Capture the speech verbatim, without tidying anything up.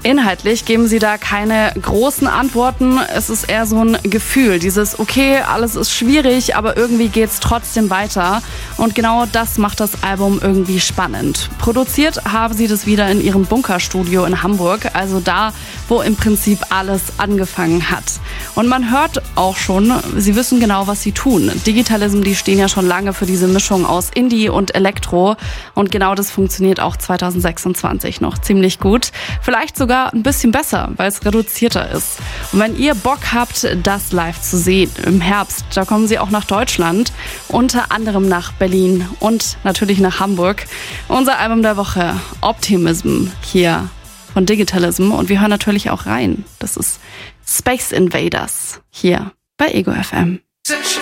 Inhaltlich geben sie da keine großen Antworten. Es ist eher so ein Gefühl, dieses okay, alles ist schwierig, aber irgendwie geht's trotzdem weiter. Und genau das macht das Album irgendwie spannend. Produziert haben sie das wieder in ihrem Bunkerstudio in Hamburg, also da, wo im Prinzip alles angefangen hat. Und man hört auch schon, sie wissen genau, was sie tun. Digitalism, die stehen ja schon lange für diese Mischung aus Indie und Elektro. Und genau das funktioniert auch zwanzig sechsundzwanzig noch ziemlich gut. Vielleicht sogar ein bisschen besser, weil es reduzierter ist. Und wenn ihr Bock habt, das live zu sehen im Herbst, da kommen sie auch nach Deutschland, unter anderem nach Berlin und natürlich nach Hamburg. Unser Album der Woche, Optimism, hier von Digitalism. Und wir hören natürlich auch rein. Das ist Space Invaders hier bei Ego F M.